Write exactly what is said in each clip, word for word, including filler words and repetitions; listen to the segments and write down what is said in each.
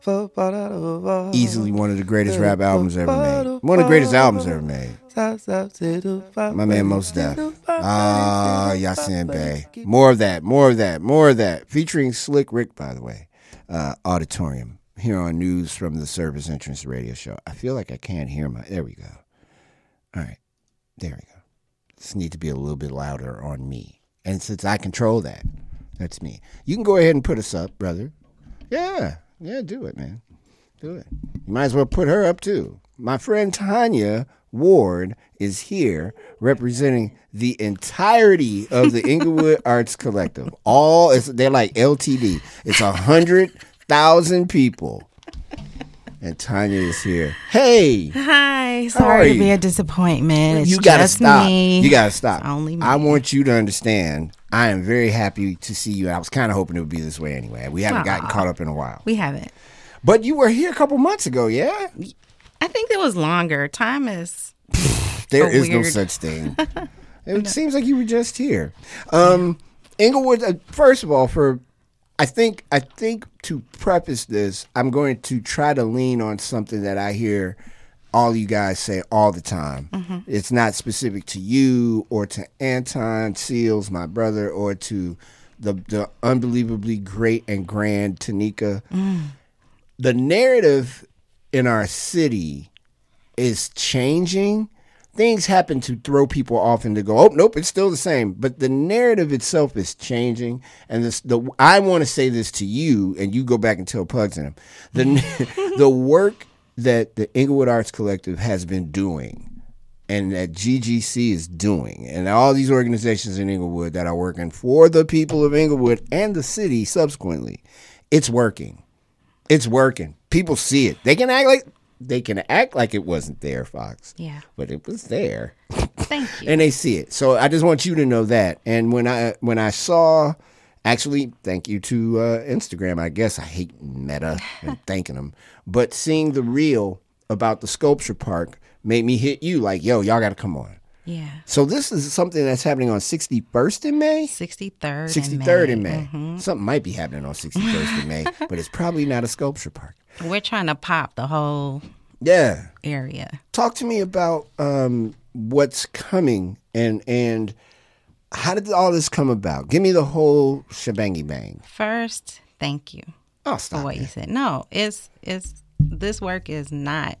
Easily one of the greatest rap albums ever made. One of the greatest albums ever made. My man Mos Def. Ah, Yasin Bey. More of that, more of that, more of that. Featuring Slick Rick, by the way. Uh, Auditorium. Here on News from the Service Entrance Radio Show. I feel like I can't hear my... There we go. All right. There we go. This needs to be a little bit louder on me. And since I control that, that's me. You can go ahead and put us up, brother. Yeah. Yeah, do it, man. Do it. You might as well put her up, too. My friend Tanya Ward is here representing the entirety of the Inglewood Arts Collective. All, it's, they're like L T D. It's a hundred thousand people. And Tanya is here. Hey. Hi. Sorry to be a disappointment. It's you gotta just stop. me. You gotta stop. It's only me. I want you to understand. I am very happy to see you. I was kind of hoping it would be this way anyway. We haven't Aww. gotten caught up in a while. We haven't. But you were here a couple months ago, yeah? I think it was longer. Time is. There is weird. no such thing. It no. seems like you were just here. Um, Inglewood. Uh, first of all, for. I think I think to preface this, I'm going to try to lean on something that I hear all you guys say all the time. Mm-hmm. It's not specific to you or to Anton Seals, my brother, or to the the unbelievably great and grand Tanika. Mm. The narrative in our city is changing. Things happen to throw people off and to go, oh, nope, it's still the same. But the narrative itself is changing. And this, the I want to say this to you, and you go back and tell Pugs in him. The, the work that the Inglewood Arts Collective has been doing and that G G C is doing, and all these organizations in Inglewood that are working for the people of Inglewood and the city subsequently, it's working. It's working. People see it. They can act like... They can act like it wasn't there, Fox. Yeah. But it was there. Thank you. And they see it. So I just want you to know that. And when I when I saw, actually, thank you to uh, Instagram. I guess I hate Meta and thanking them. But seeing the reel about the sculpture park made me hit you like, yo, y'all got to come on. Yeah. So this is something that's happening on sixty-first in May? sixty-third sixty-third in May. In May. Mm-hmm. Something might be happening on sixty-first in May, but it's probably not a sculpture park. We're trying to pop the whole yeah area. Talk to me about um, what's coming and and how did all this come about? Give me the whole shebangy bang. First, thank you oh, stop for what it. you said. No, it's it's this work is not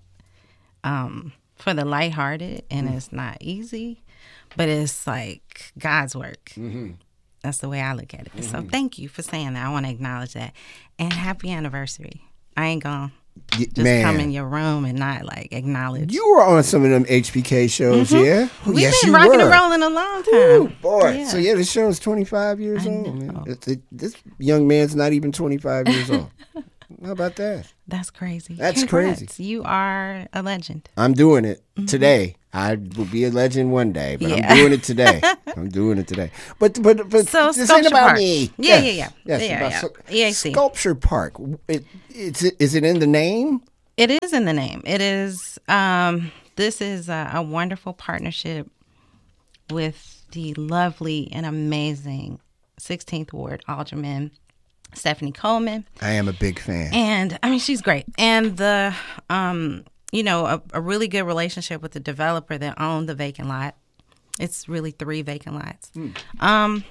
um, for the lighthearted, and mm. it's not easy, but it's like God's work. Mm-hmm. That's the way I look at it. Mm-hmm. So thank you for saying that. I want to acknowledge that. And happy anniversary. I ain't gonna just Man. come in your room and not like acknowledge. You were on some of them H P K shows, mm-hmm. yeah? We've yes, been you rocking were. and rolling a long time. Ooh, boy. Yeah. So yeah, the show is twenty-five years I old. know. Man. It, it, this young man's not even twenty-five years old. How about that? That's crazy. That's Congrats. crazy. You are a legend. I'm doing it mm-hmm. today. I will be a legend one day, but yeah. I'm doing it today. I'm doing it today. But but but so this ain't about Park. me. Yeah, yeah, yeah. Yes, yeah, about yeah. so, E A C. Sculpture Park. It, it's is it in the name? It is in the name. It is. Um, this is a, a wonderful partnership with the lovely and amazing sixteenth Ward Alderman Stephanie Coleman. I am a big fan. And I mean, she's great. And the, um, you know, a, a really good relationship with the developer that owned the vacant lot. It's really three vacant lots. Mm. Um,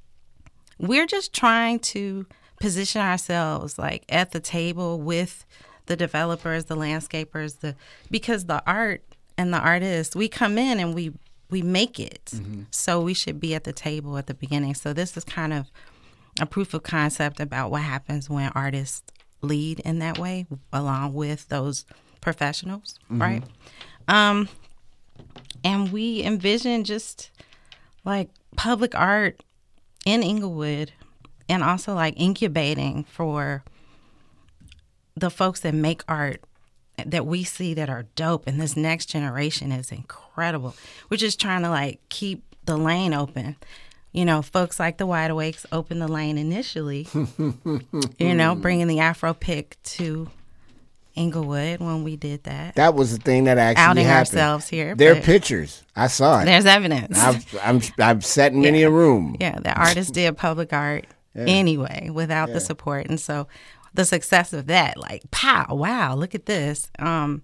we're just trying to position ourselves like at the table with the developers, the landscapers, the because the art and the artists, we come in and we we make it. Mm-hmm. So we should be at the table at the beginning. So this is kind of a proof of concept about what happens when artists lead in that way, along with those professionals, mm-hmm. right? Um, and we envision just like public art in Inglewood, and also like incubating for the folks that make art that we see that are dope. And this next generation is incredible. We're just trying to like keep the lane open. You know, folks like the Wide Awakes opened the lane initially, you know, bringing the Afro pick to Inglewood when we did that. That was the thing that actually Outing happened. ourselves here. There are pictures. I saw it. There's evidence. I've, I'm, I've sat in many yeah. a room. Yeah, the artists did public art yeah. anyway without yeah. the support. And so the success of that. Like, pow, wow, look at this. Um,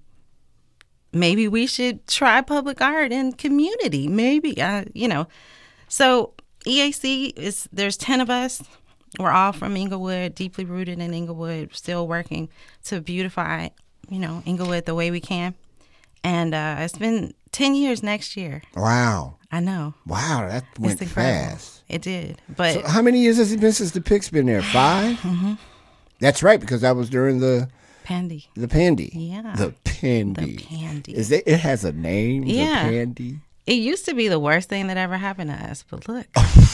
maybe we should try public art in community. Maybe, uh, you know. So E A C is, there's ten of us. We're all from Inglewood, deeply rooted in Inglewood, still working to beautify, you know, Inglewood the way we can. And uh, it's been ten years next year. Wow. I know. Wow, that went fast. It did. But so how many years has it been since the Pic's been there? Five? Mm-hmm. That's right, because that was during the Pandy. The Pandy. Yeah. The Pandy. The Pandy. Is it, it has a name, yeah. the Pandy? It used to be the worst thing that ever happened to us, but look.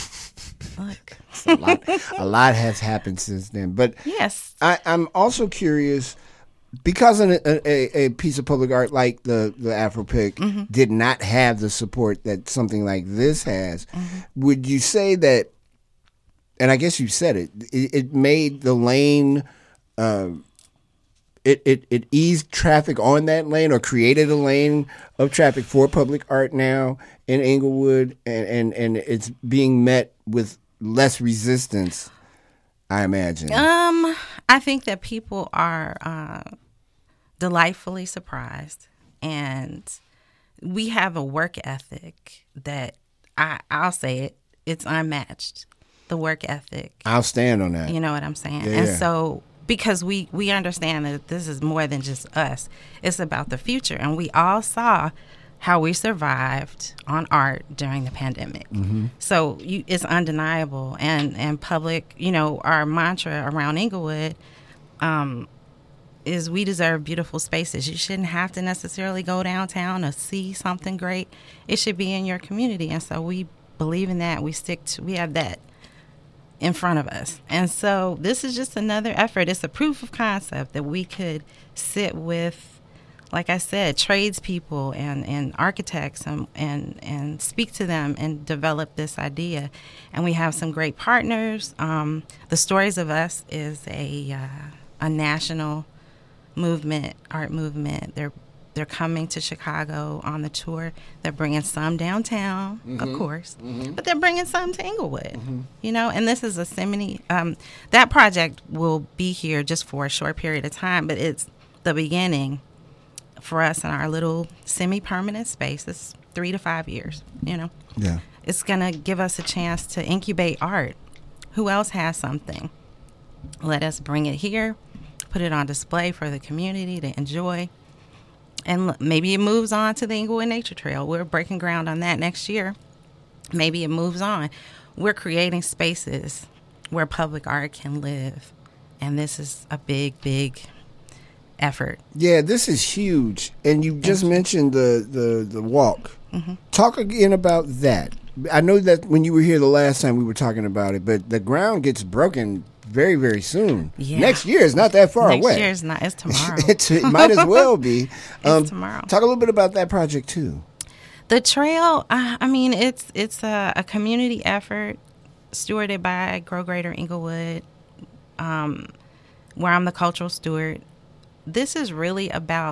look. a, lot, a lot has happened since then. But yes. I, I'm also curious, because an, a, a piece of public art like the, the Afro Pic mm-hmm. did not have the support that something like this has, mm-hmm. would you say that, and I guess you said it, it, it made the lane, uh, it, it, it eased traffic on that lane or created a lane of traffic for public art now in Inglewood, and, and, and it's being met with less resistance, I imagine? Um, I think that people are uh, delightfully surprised, and we have a work ethic that I, I'll say it, it's unmatched. The work ethic. I'll stand on that. You know what I'm saying? Yeah, and yeah. so because we, we understand that this is more than just us. It's about the future. And we all saw how we survived on art during the pandemic. Mm-hmm. So you, it's undeniable. And, and public, you know, our mantra around Inglewood um, is we deserve beautiful spaces. You shouldn't have to necessarily go downtown to see something great. It should be in your community. And so we believe in that. We stick to, we have that in front of us. And so this is just another effort. It's a proof of concept that we could sit with, like I said, tradespeople and, and architects and, and, and speak to them and develop this idea. And we have some great partners. Um, the Stories of Us is a uh, a national movement, art movement. They're They're coming to Chicago on the tour. They're bringing some downtown, mm-hmm. of course, mm-hmm. but they're bringing some to Inglewood, mm-hmm. you know, and this is a semi, um, that project will be here just for a short period of time, but it's the beginning for us in our little semi-permanent space. It's three to five years, you know. Yeah. It's going to give us a chance to incubate art. Who else has something? Let us bring it here, put it on display for the community to enjoy. And maybe it moves on to the Inglewood Nature Trail. We're breaking ground on that next year. Maybe it moves on. We're creating spaces where public art can live. And this is a big, big effort. Yeah, this is huge. And you just mm-hmm. mentioned the, the, the walk. Mm-hmm. Talk again about that. I know that when you were here the last time we were talking about it, but the ground gets broken very, very soon. Yeah. Next year is not that far Next away. Next year is not. It's tomorrow. it's, it might as well be. Um, it's tomorrow. Talk a little bit about that project too. The trail. Uh, I mean, it's it's a, a community effort stewarded by Grow Greater Inglewood, um, where I'm the cultural steward. This is really about